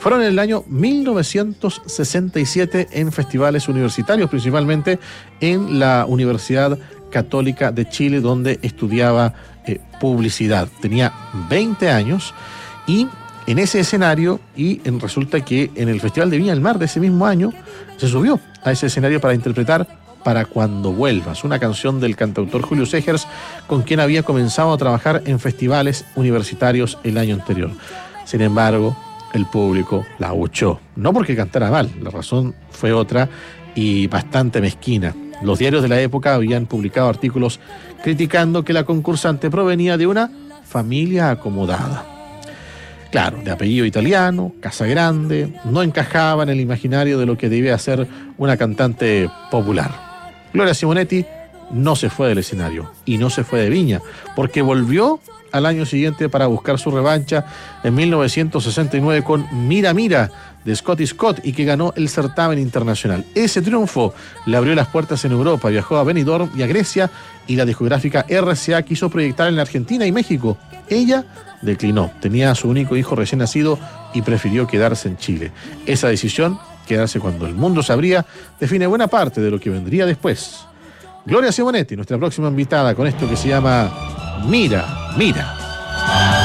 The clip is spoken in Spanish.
Fueron en el año 1967 en festivales universitarios, principalmente en la Universidad Católica de Chile, donde estudiaba publicidad. Tenía 20 años y en ese escenario, resulta que en el Festival de Viña del Mar de ese mismo año, se subió a ese escenario para interpretar Para Cuando Vuelvas, una canción del cantautor Julio Segers, con quien había comenzado a trabajar en festivales universitarios el año anterior. Sin embargo, el público la abuchó, no porque cantara mal, la razón fue otra y bastante mezquina. Los diarios de la época habían publicado artículos criticando que la concursante provenía de una familia acomodada. Claro, de apellido italiano, casa grande, no encajaba en el imaginario de lo que debía ser una cantante popular. Gloria Simonetti no se fue del escenario y no se fue de Viña, porque volvió al año siguiente para buscar su revancha en 1969 con Mira Mira de Scotty Scott y que ganó el certamen internacional. Ese triunfo le abrió las puertas en Europa, viajó a Benidorm y a Grecia y la discográfica RCA quiso proyectar en la Argentina y México. Ella declinó, tenía a su único hijo recién nacido y prefirió quedarse en Chile. Esa decisión, quedarse cuando el mundo se abría, define buena parte de lo que vendría después. Gloria Simonetti, nuestra próxima invitada con esto que se llama Mira, Mira.